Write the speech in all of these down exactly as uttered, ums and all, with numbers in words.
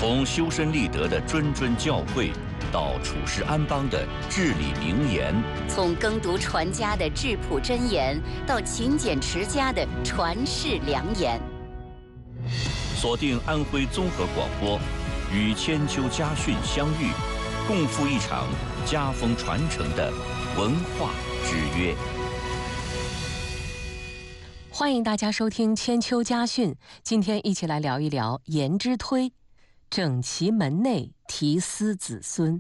从修身立德的谆谆教诲，到处世安邦的至理名言； 从耕读传家的质朴箴言，到勤俭持家的传世良言。 锁定安徽综合广播，与千秋家训相遇，共赴一场家风传承的文化之约。 欢迎大家收听千秋家训，今天一起来聊一聊颜之推，整齐门内提丝子孙。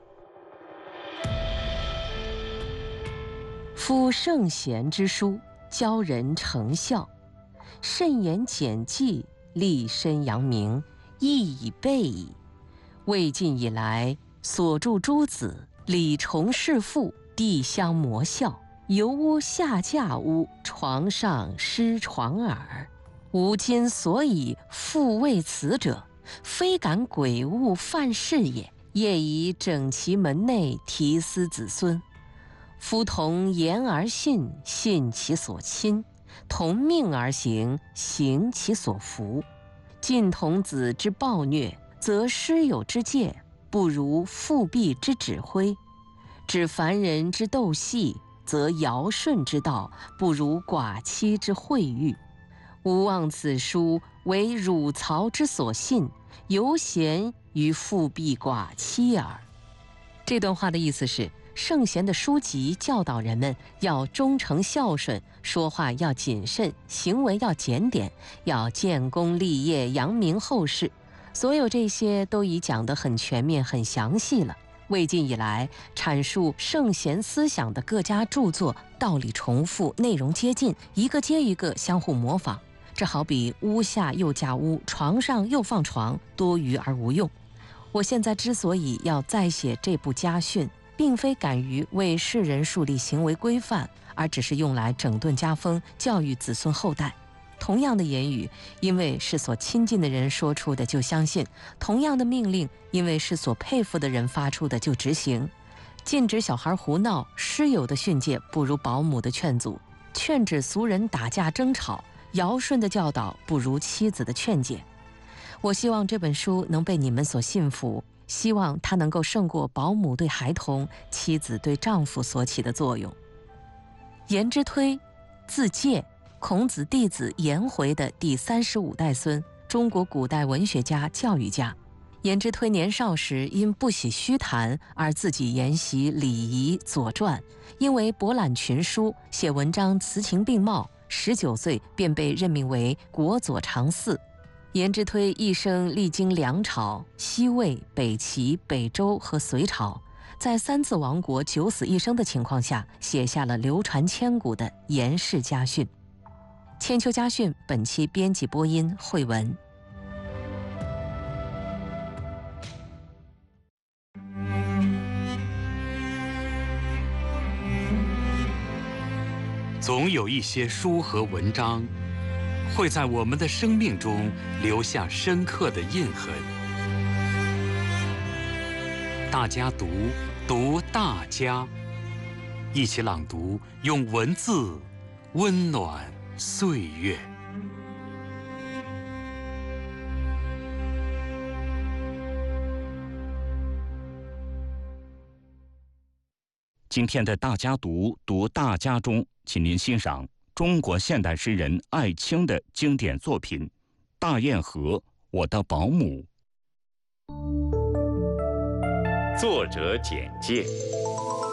夫圣贤之书，教人成孝，慎言简记，立身扬名，亦已备矣。魏晋以来，所著诸子，礼重事父，地相模效，游屋下架屋，床上失床耳。吾今所以复为此者，非敢鬼物犯事也，业以整齐门内提丝子孙。夫同言而信，信其所亲；同命而行，行其所服。近童子之暴虐，则师友之戒，不如父婢之指挥；指凡人之斗戏，则尧舜之道，不如寡妻之惠誉。吾望此书为汝曹之所信，犹贤于父婢寡妻耳。这段话的意思是，圣贤的书籍教导人们要忠诚孝顺，说话要谨慎，行为要检点，要建功立业，扬名后世。所有这些都已讲得很全面、很详细了。魏晋以来，阐述圣贤思想的各家著作，道理重复，内容接近，一个接一个相互模仿。这好比屋下又架屋，床上又放床，多余而无用。我现在之所以要再写这部家训，并非敢于为世人树立行为规范，而只是用来整顿家风，教育子孙后代。同样的言语，因为是所亲近的人说出的就相信；同样的命令，因为是所佩服的人发出的就执行。禁止小孩胡闹，师友的训诫不如保姆的劝阻；劝止俗人打架争吵，尧舜的教导不如妻子的劝解。我希望这本书能被你们所信服，希望它能够胜过保姆对孩童、妻子对丈夫所起的作用。颜之推，字介，孔子弟子颜回的第三十五代孙，中国古代文学家、教育家。颜之推年少时因不喜虚谈而自己研习礼仪、左传，因为博览群书，写文章词情并茂，十九岁便被任命为国佐长嗣。颜之推一生历经梁朝、西魏、北齐、北周和隋朝，在三次亡国、九死一生的情况下，写下了流传千古的颜氏家训。千秋家训本期编辑播音慧文。 总有一些书和文章会在我们的生命中留下深刻的印痕。大家读，读大家，一起朗读，用文字温暖岁月。 今天的大家读读大家中，请您欣赏中国现代诗人艾青的经典作品《大堰河我的保姆》。 作者简介。